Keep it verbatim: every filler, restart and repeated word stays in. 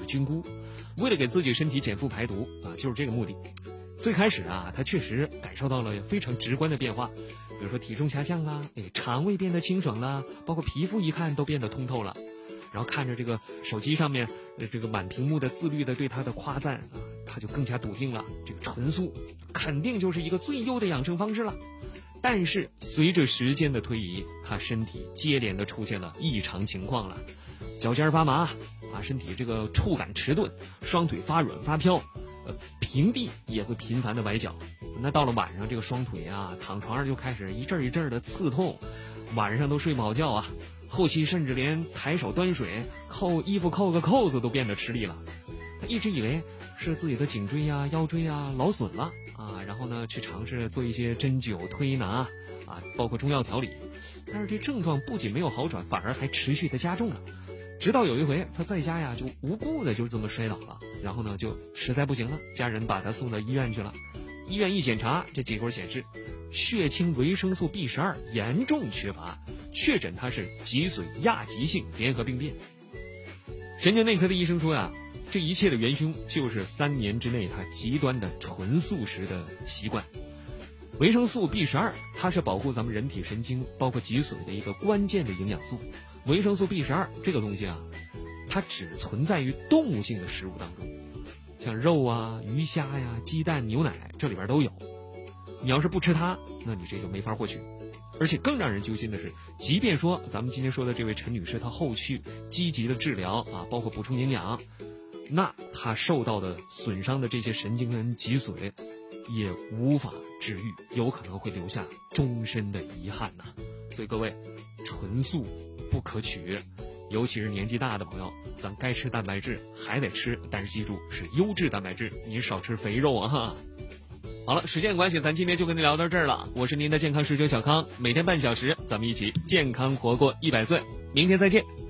菌菇，为了给自己身体减负排毒啊，就是这个目的。最开始啊，他确实感受到了非常直观的变化，比如说体重下降啦，哎，肠胃变得清爽啦，包括皮肤一看都变得通透了。然后看着这个手机上面呃这个满屏幕的自律的对他的夸赞啊，他就更加笃定了，这个纯素肯定就是一个最优的养生方式了。但是随着时间的推移，他身体接连的出现了异常情况了，脚尖发麻啊，身体这个触感迟钝，双腿发软发飘，呃，平地也会频繁的崴脚。那到了晚上，这个双腿啊，躺床上就开始一阵一阵的刺痛，晚上都睡不好觉啊。后期甚至连抬手端水、扣衣服扣个扣子都变得吃力了。他一直以为是自己的颈椎啊、腰椎啊劳损了啊，然后呢去尝试做一些针灸推拿啊，包括中药调理，但是这症状不仅没有好转，反而还持续的加重了。直到有一回他在家呀就无故的就这么摔倒了，然后呢就实在不行了，家人把他送到医院去了。医院一检查，这结果显示血清维生素 B 十二 严重缺乏，确诊他是脊髓亚急性联合病变。神经内科的医生说呀，这一切的元凶就是三年之内他极端的纯素食的习惯。维生素 B 十二 它是保护咱们人体神经包括脊髓的一个关键的营养素。维生素 B 十二 这个东西啊，它只存在于动物性的食物当中，像肉啊、鱼虾呀、鸡蛋、牛奶这里边都有。你要是不吃它，那你这就没法获取。而且更让人揪心的是，即便说咱们今天说的这位陈女士她后续积极的治疗啊，包括补充营养，那她受到的损伤的这些神经跟脊髓也无法治愈，有可能会留下终身的遗憾呐。所以各位，纯素不可取，尤其是年纪大的朋友，咱该吃蛋白质还得吃，但是记住是优质蛋白质，你少吃肥肉啊。好了，时间关系，咱今天就跟您聊到这儿了。我是您的健康使者小康，每天半小时，咱们一起健康活过一百岁。明天再见。